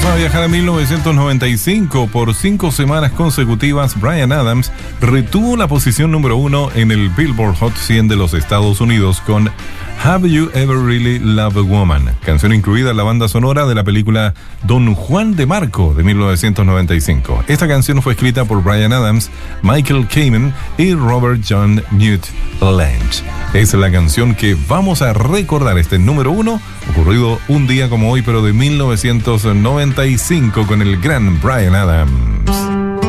Vamos a viajar a 1995. Por 5 semanas consecutivas, Bryan Adams retuvo la posición número 1 en el Billboard Hot 100 de los Estados Unidos con Have You Ever Really Loved a Woman, canción incluida en la banda sonora de la película Don Juan de Marco de 1995. Esta canción fue escrita por Bryan Adams, Michael Kamen y Robert John Newt Lange. Es la canción que vamos a recordar, este número 1, ocurrido un día como hoy, pero de 1995, con el gran Bryan Adams.